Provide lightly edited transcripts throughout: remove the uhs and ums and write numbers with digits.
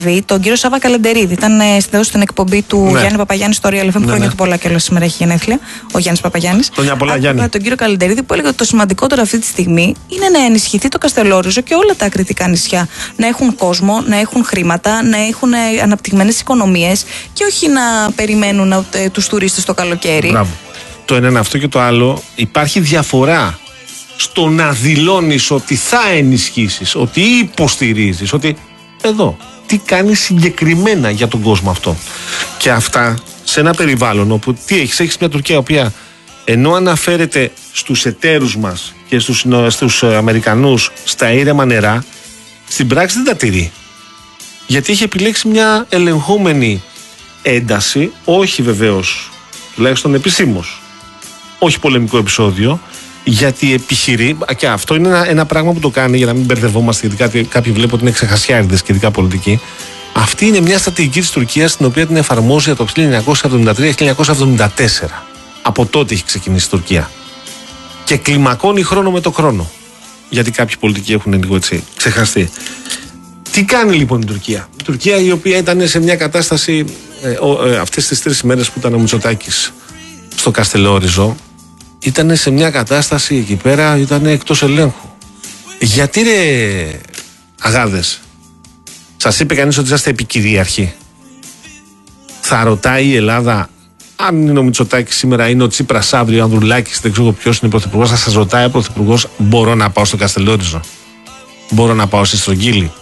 τον κύριο Σάβα Καλεντερίδη. Ήταν στην εκπομπή του Γιάννη Παπαγιάννη στο Real FM. Χρόνια του πολλά και όλα σήμερα έχει γενέθλια. Ο Γιάννης Παπαγιάννης. Χρόνια πολλά, Γιάννη. Τον κύριο Καλεντερίδη που έλεγε ότι το σημαντικότερο αυτή τη στιγμή είναι να ενισχυθεί το Καστελόριζο και όλα τα ακριτικά νησιά. Να έχουν κόσμο, να έχουν χρήματα, να έχουν αναπτυγμένες οικονομίες και όχι να περιμένουν τους τουρίστες το καλοκαίρι. Μπράβο. Το ένα είναι αυτό και το άλλο. Υπάρχει διαφορά στο να δηλώνεις ότι θα ενισχύσεις, ότι υποστηρίζεις, ότι εδώ. Τι κάνει συγκεκριμένα για τον κόσμο αυτό. Και αυτά σε ένα περιβάλλον όπου έχεις μια Τουρκία η οποία ενώ αναφέρεται στους εταίρους μας και στους Αμερικανούς στα ήρεμα νερά, στην πράξη δεν τα τηρεί. Γιατί έχει επιλέξει μια ελεγχόμενη ένταση, όχι βεβαίως, τουλάχιστον επισήμως, όχι πολεμικό επεισόδιο, γιατί επιχειρεί, και αυτό είναι ένα πράγμα που το κάνει για να μην μπερδευόμαστε, γιατί κάποιοι βλέπουν ότι είναι ξεχασιάριδες και ειδικά πολιτικοί. Αυτή είναι μια στρατηγική της Τουρκίας την οποία την εφαρμόζει από το 1973-1974. Από τότε έχει ξεκινήσει η Τουρκία. Και κλιμακώνει χρόνο με το χρόνο. Γιατί κάποιοι πολιτικοί έχουν λίγο έτσι ξεχαστεί. Τι κάνει λοιπόν η Τουρκία? Η Τουρκία, η οποία ήταν σε μια κατάσταση αυτές τις 3 ημέρες που ήταν ο Μητσοτάκης στο Καστελόριζο, ήταν σε μια κατάσταση εκεί πέρα, ήταν εκτός ελέγχου. Γιατί ρε αγάδες, σας είπε κανείς ότι είσαστε επικυρίαρχοι? Θα ρωτάει η Ελλάδα, αν είναι ο Μητσοτάκης σήμερα, είναι ο Τσίπρας αύριο, ο Ανδρουλάκης, δεν ξέρω ποιος είναι πρωθυπουργός, θα σας ρωτάει ο πρωθυπουργός, μπορώ να πάω στο Καστελόριζο? Μπορώ να πάω στη Στρογγύλη?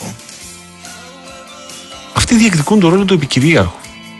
Αυτοί διεκδικούν τον ρόλο του επικυρίαρχου.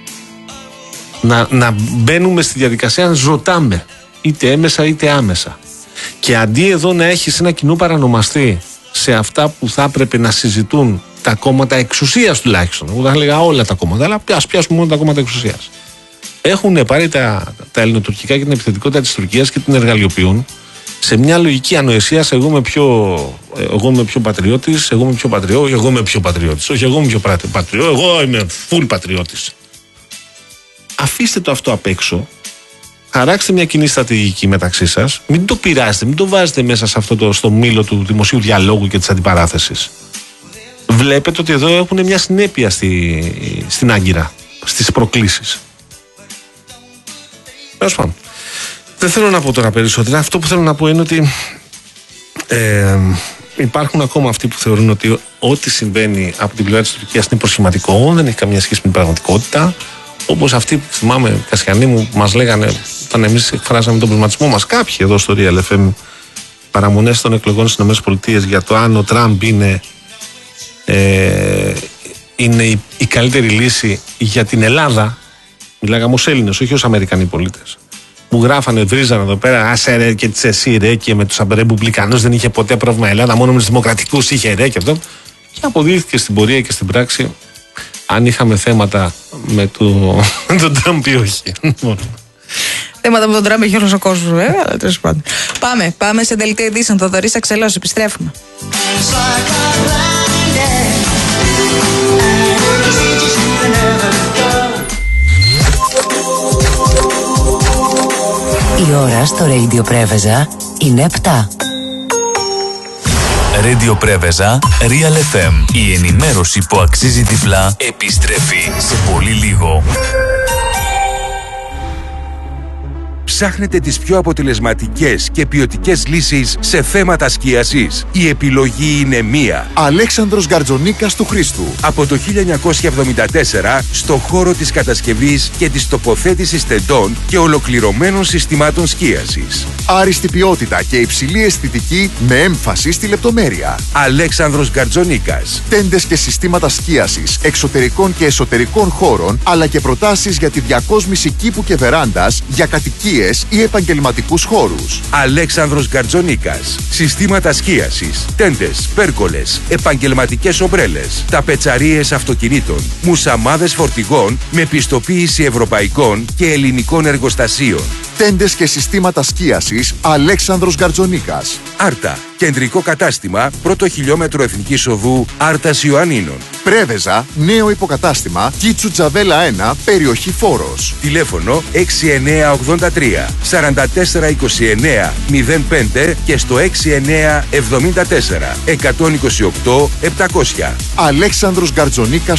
Να μπαίνουμε στη διαδικασία να ρωτάμε, είτε έμεσα είτε άμεσα. Και αντί εδώ να έχεις ένα κοινό παρανομαστή σε αυτά που θα έπρεπε να συζητούν τα κόμματα εξουσίας τουλάχιστον, εγώ θα έλεγα όλα τα κόμματα, αλλά ας πιάσουμε μόνο τα κόμματα εξουσίας, έχουν πάρει τα ελληνοτουρκικά και την επιθετικότητα της Τουρκίας και την εργαλειοποιούν σε μια λογική ανοησίας. Εγώ είμαι πιο πατριώτης, εγώ είμαι πιο πατριώτης, εγώ είμαι πιο πατριώτης, όχι εγώ είμαι πιο πατριώτης, εγώ είμαι full πατριώτης. Αφήστε το αυτό απ' έξω, χαράξτε μια κοινή στρατηγική μεταξύ σας, μην το πειράζετε, μην το βάζετε μέσα σε αυτό στο μήλο του δημοσίου διαλόγου και της αντιπαράθεσης. Βλέπετε ότι εδώ έχουν μια συνέπεια στην Άγκυρα, στις προκλήσεις. Τέλος πάντων, δεν θέλω να πω τώρα περισσότερα. Αυτό που θέλω να πω είναι ότι υπάρχουν ακόμα αυτοί που θεωρούν ότι ό,τι συμβαίνει από την πλευρά της Τουρκίας είναι προσχηματικό, δεν έχει καμία σχέση με την πραγματικότητα. Όπως αυτοί που θυμάμαι, Κασιανοί μου, που μας λέγανε όταν εμείς εκφράσαμε τον προβληματισμό μας, κάποιοι εδώ στο Real FM, παραμονές των εκλογών στις ΗΠΑ για το αν ο Τραμπ είναι η καλύτερη λύση για την Ελλάδα. Μιλάγαμε ως Έλληνες, όχι ως Αμερικανοί πολίτες. Μου γράφανε, βρίζανε εδώ πέρα, άσε ρε και εσύ ρε, και με τους ρεπουμπλικανούς δεν είχε ποτέ πρόβλημα η Ελλάδα, μόνο με τους δημοκρατικούς είχε ρε και αυτό. Και αποδείχθηκε στην πορεία και στην πράξη, αν είχαμε θέματα με τον Τραμπ ή όχι. Θέματα με τον Τραμπ έχει όλος ο κόσμος, βέβαια, αλλά τέλος πάντων. Πάμε σε δελτίο ειδήσεων. Θοδωρής Αξελός, επιστρέφουμε. Η ώρα στο Radio Πρέβεζα είναι 7. Radio Πρέβεζα, Real FM. Η ενημέρωση που αξίζει τυφλά επιστρέφει σε πολύ λίγο. Ψάχνετε τις πιο αποτελεσματικές και ποιοτικές λύσεις σε θέματα σκίασης? Η επιλογή είναι μία. Αλέξανδρος Γκαρτζονίκας του Χρήστου. Από το 1974 στο χώρο της κατασκευής και της τοποθέτησης τεντών και ολοκληρωμένων συστημάτων σκίασης. Άριστη ποιότητα και υψηλή αισθητική με έμφαση στη λεπτομέρεια. Αλέξανδρος Γκαρτζονίκας. Τέντες και συστήματα σκίασης εξωτερικών και εσωτερικών χώρων, αλλά και προτάσεις για τη διακόσμηση κήπου και βεράντας για κατοικίες ή επαγγελματικούς χώρους. Αλέξανδρος Γκαρτζονίκας. Συστήματα σκίασης, τέντες, πέρκολες, επαγγελματικές ομπρέλες, ταπετσαρίες αυτοκινήτων, μουσαμάδες φορτηγών με πιστοποίηση ευρωπαϊκών και ελληνικών εργοστασίων. τέντες και συστήματα σκίασης Αλέξανδρος Γκαρτζονίκας. Άρτα, κεντρικό κατάστημα, πρώτο χιλιόμετρο Εθνικής Οδού Άρτας Ιωαννίνων. Πρέβεζα, νέο υποκατάστημα Κίτσου Τζαβέλα 1, περιοχή Φόρος. Τηλέφωνο 6983 4429 05 και στο 6974 128 700. Αλέξανδρος Γκαρτζονίκας